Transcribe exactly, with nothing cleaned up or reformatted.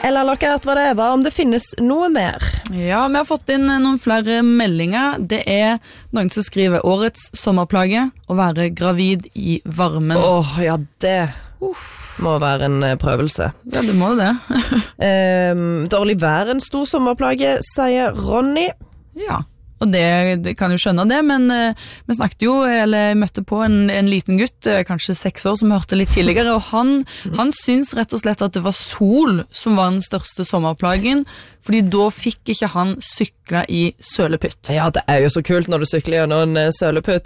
Eller Lockert, hva det er, hva om det finnes noe mer? Ja, vi har fått inn noen flere meldinger. Det er noen som skriver årets sommerplage, å være gravid i varmen. Åh, oh, ja, det Uff. Må være en prøvelse. Ja, det må det. um, dårlig vær en stor sommerplage, sier Ronny. Ja. Og det, det kan jo skjønne det, men uh, vi snakket jo, eller møtte på en, en liten gutt, uh, kanskje seks år, som hørte litt tidligere, og han, mm. han syns rett og slett at det var sol som var den største sommerplagen, fordi da fikk ikke han sykle i sølepytt. Ja, det er jo så kult når du sykler gjennom en sølepytt,